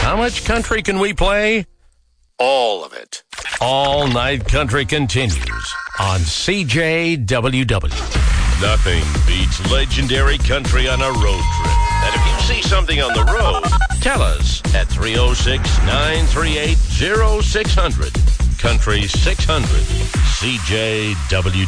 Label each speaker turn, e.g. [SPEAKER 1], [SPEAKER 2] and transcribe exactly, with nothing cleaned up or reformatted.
[SPEAKER 1] How much country can we play? All of it. All Night Country continues on C J W W. Nothing beats legendary country on a road trip. And if you see something on the road, tell us at three oh six, nine three eight, oh six hundred. Country six hundred. C J W W.